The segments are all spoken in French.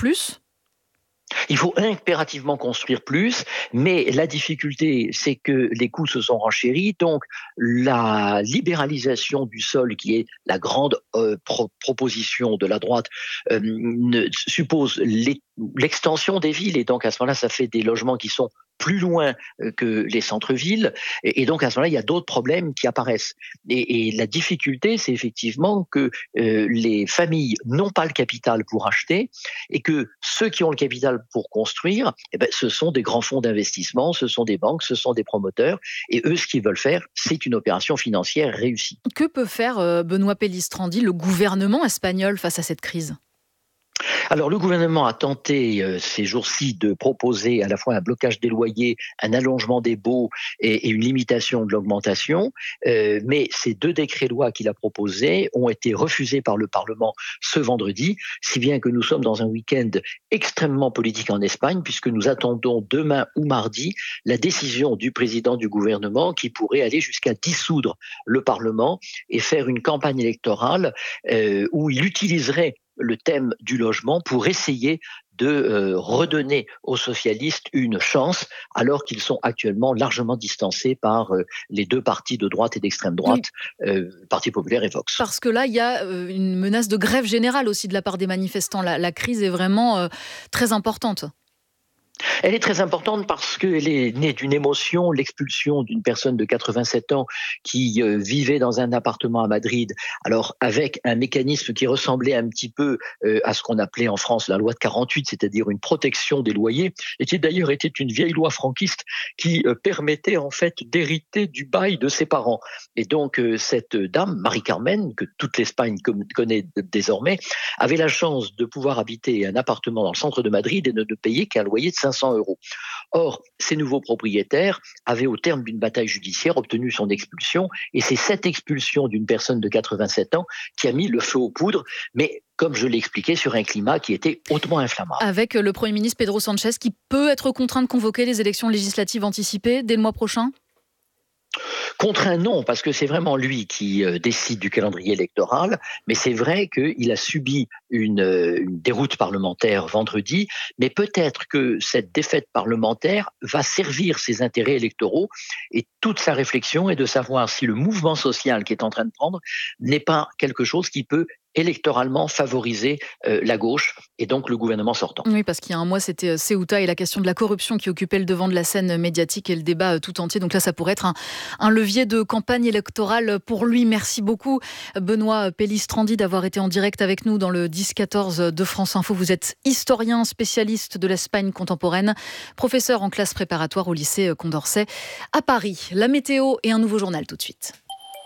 plus ? Il faut impérativement construire plus, mais la difficulté, c'est que les coûts se sont renchéris. Donc, la libéralisation du sol, qui est la grande proposition de la droite, suppose l'extension des villes. Et donc, à ce moment-là, ça fait des logements qui sont plus loin que les centres-villes. Et donc, à ce moment-là, il y a d'autres problèmes qui apparaissent. Et la difficulté, c'est effectivement que les familles n'ont pas le capital pour acheter et que ceux qui ont le capital pour construire, ce sont des grands fonds d'investissement, ce sont des banques, ce sont des promoteurs. Et eux, ce qu'ils veulent faire, c'est une opération financière réussie. Que peut faire Benoît Pellistrandi, le gouvernement espagnol, face à cette crise ? Alors, le gouvernement a tenté ces jours-ci de proposer à la fois un blocage des loyers, un allongement des baux et une limitation de l'augmentation, mais ces 2 décrets-lois qu'il a proposés ont été refusés par le Parlement ce vendredi, si bien que nous sommes dans un week-end extrêmement politique en Espagne, puisque nous attendons demain ou mardi la décision du président du gouvernement qui pourrait aller jusqu'à dissoudre le Parlement et faire une campagne électorale où il utiliserait le thème du logement pour essayer de redonner aux socialistes une chance, alors qu'ils sont actuellement largement distancés par les 2 partis de droite et d'extrême droite, Parti populaire et Vox. Parce que là, il y a une menace de grève générale aussi de la part des manifestants. La crise est vraiment très importante. Elle est très importante parce qu'elle est née d'une émotion, l'expulsion d'une personne de 87 ans qui vivait dans un appartement à Madrid, alors avec un mécanisme qui ressemblait un petit peu à ce qu'on appelait en France la loi de 48, c'est-à-dire une protection des loyers, et qui d'ailleurs était une vieille loi franquiste qui permettait en fait d'hériter du bail de ses parents. Et donc cette dame, Marie-Carmen, que toute l'Espagne connaît désormais, avait la chance de pouvoir habiter un appartement dans le centre de Madrid et ne payer qu'un loyer de 500 €. Or, ces nouveaux propriétaires avaient, au terme d'une bataille judiciaire, obtenu son expulsion, et c'est cette expulsion d'une personne de 87 ans qui a mis le feu aux poudres, mais comme je l'ai expliqué, sur un climat qui était hautement inflammable. Avec le Premier ministre Pedro Sánchez qui peut être contraint de convoquer les élections législatives anticipées dès le mois prochain ? Contraint, non, parce que c'est vraiment lui qui décide du calendrier électoral, mais c'est vrai qu'il a subi une déroute parlementaire vendredi, mais peut-être que cette défaite parlementaire va servir ses intérêts électoraux, et toute sa réflexion est de savoir si le mouvement social qu'il est en train de prendre n'est pas quelque chose qui peut électoralement favoriser la gauche et donc le gouvernement sortant. Oui, parce qu'il y a un mois, c'était Ceuta et la question de la corruption qui occupait le devant de la scène médiatique et le débat tout entier. Donc là, ça pourrait être un levier de campagne électorale pour lui. Merci beaucoup, Benoît Pellistrandi, d'avoir été en direct avec nous dans le 10-14 de France Info. Vous êtes historien, spécialiste de l'Espagne contemporaine, professeur en classe préparatoire au lycée Condorcet à Paris. La météo et un nouveau journal tout de suite.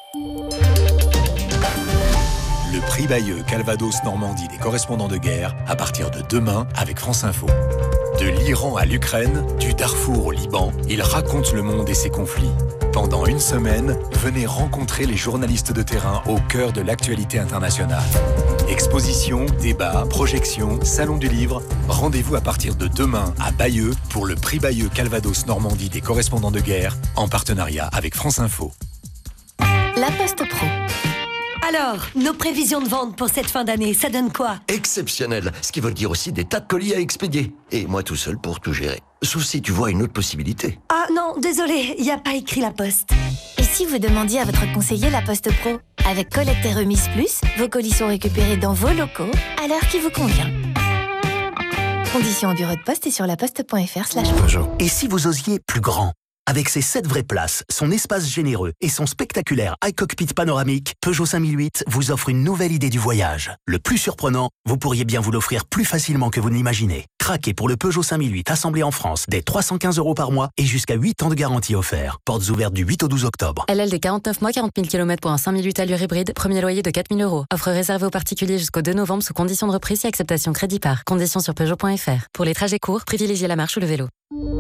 Le prix Bayeux Calvados Normandie des correspondants de guerre à partir de demain avec France Info. De l'Iran à l'Ukraine, du Darfour au Liban, ils racontent le monde et ses conflits. Pendant une semaine, venez rencontrer les journalistes de terrain au cœur de l'actualité internationale. Expositions, débats, projections, salon du livre. Rendez-vous à partir de demain à Bayeux pour le prix Bayeux Calvados Normandie des correspondants de guerre en partenariat avec France Info. La Poste Pro. Alors, nos prévisions de vente pour cette fin d'année, ça donne quoi ? Exceptionnel, ce qui veut dire aussi des tas de colis à expédier. Et moi tout seul pour tout gérer. Sauf si tu vois une autre possibilité. Ah non, désolé, il n'y a pas écrit La Poste. Et si vous demandiez à votre conseiller La Poste Pro ? Avec collecte et remise plus, vos colis sont récupérés dans vos locaux à l'heure qui vous convient. Conditions au bureau de poste et sur laposte.fr/Peugeot. Et si vous osiez plus grand ? Avec ses 7 vraies places, son espace généreux et son spectaculaire iCockpit panoramique, Peugeot 5008 vous offre une nouvelle idée du voyage. Le plus surprenant, vous pourriez bien vous l'offrir plus facilement que vous ne l'imaginez. Craquez pour le Peugeot 5008 assemblé en France dès 315 € par mois et jusqu'à 8 ans de garantie offert. Portes ouvertes du 8 au 12 octobre. LLD 49 mois, 40 000 km pour un 5008 allure hybride. Premier loyer de 4 000 €. Offre réservée aux particuliers jusqu'au 2 novembre sous conditions de reprise et acceptation crédit par. Conditions sur Peugeot.fr. Pour les trajets courts, privilégiez la marche ou le vélo.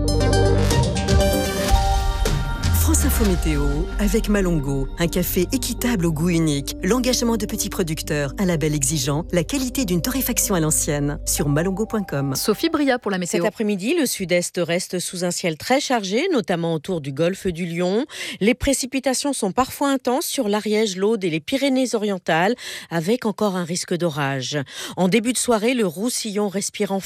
France Info Météo avec Malongo, un café équitable au goût unique, l'engagement de petits producteurs, un label exigeant, la qualité d'une torréfaction à l'ancienne. Sur malongo.com. Sophie Bria pour la météo. Cet après-midi, le sud-est reste sous un ciel très chargé, notamment autour du golfe du Lion. Les précipitations sont parfois intenses sur l'Ariège, l'Aude et les Pyrénées-Orientales, avec encore un risque d'orage. En début de soirée, le Roussillon respire enfin